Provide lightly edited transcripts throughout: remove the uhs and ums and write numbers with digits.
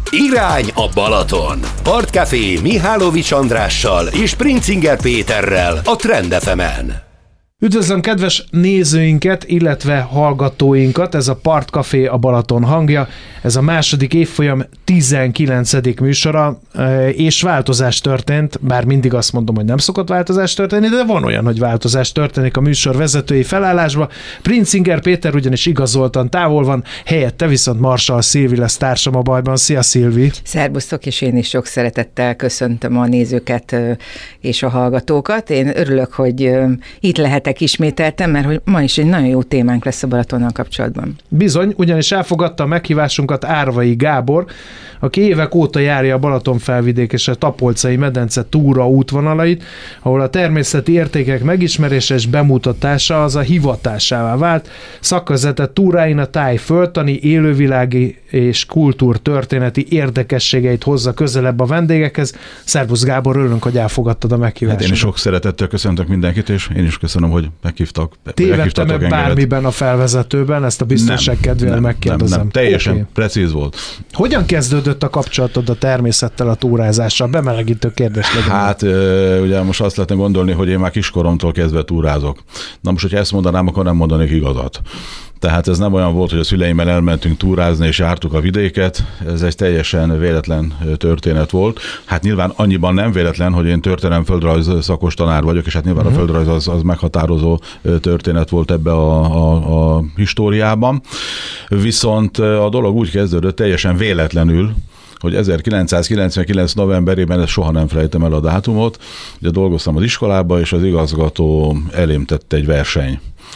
Irány a Balaton. Partcafé Mihálovics Andrással és Princinger Péterrel a Trend FM-en. Üdvözlöm kedves nézőinket, illetve hallgatóinkat, ez a Partcafé a Balaton hangja, ez a második évfolyam 19. műsora, és változás történt, bár mindig azt mondom, hogy nem szokott változás történni, de van olyan, hogy változás történik a műsor vezetői felállásba. Princinger Péter ugyanis igazoltan távol van, helyette viszont Marsalls Szilvi lesz társam a bajban. Szia Szilvi! Szerbusztok, és én is sok szeretettel köszöntöm a nézőket és a hallgatókat. Én örülök, hogy itt lehetek ismételtem, mert hogy ma is egy nagyon jó témánk lesz a Balatonnal kapcsolatban. Bizony, ugyanis elfogadta a meghívásunkat Árvai Gábor, aki évek óta járja a Balaton felvidék és a Tapolcai medence túra útvonalait, ahol a természeti értékek megismerése és bemutatása az a hivatásává vált. Szakvezetett túráin a táj földtani, élővilági és kultúrtörténeti érdekességeit hozza közelebb a vendégekhez. Szervusz Gábor, örülünk, hogy elfogadtad a meghívást. Én is sok szeretettel köszöntök mindenkit, és én is köszönöm, hogy meghívtak. Tévedtem-e bármiben a felvezetőben? Ezt a biztonság kedvéért megkérdezem. Nem, teljesen precíz volt. Hogyan kezdődött a kapcsolatod a természettel, a túrázással? Bemelegítő kérdés legyen. Hát ugye most azt lehetne gondolni, hogy én már kiskoromtól kezdve túrázok. Na most, hogyha ezt mondanám, akkor nem mondanék igazat. Tehát ez nem olyan volt, hogy a szüleimmel elmentünk túrázni és jártuk a vidéket, ez egy teljesen véletlen történet volt. Hát nyilván annyiban nem véletlen, hogy én történelem-földrajz szakos tanár vagyok, és hát nyilván a földrajz az meghatározó történet volt ebbe a históriában. Viszont a dolog úgy kezdődött teljesen véletlenül, hogy 1999. novemberében, ezt soha nem felejtem el a dátumot, ugye dolgoztam az iskolába, és az igazgató elém tett egy verseny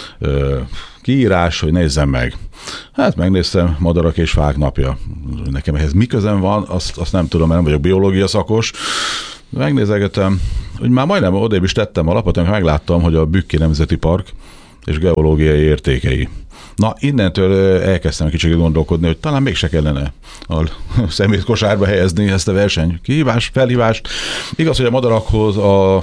kiírás, hogy nézzem meg. Hát megnéztem, Madarak és Fák napja. Nekem ehhez mi közem van, azt nem tudom, mert nem vagyok biológia szakos. Megnézegetem, hogy már majdnem odébb is tettem a lapot, amikor megláttam, hogy a Bükki Nemzeti Park és geológiai értékei. Na, innentől elkezdtem kicsit gondolkodni, hogy talán mégse kellene a szemétkosárba helyezni ezt a felhívást. Igaz, hogy a madarakhoz a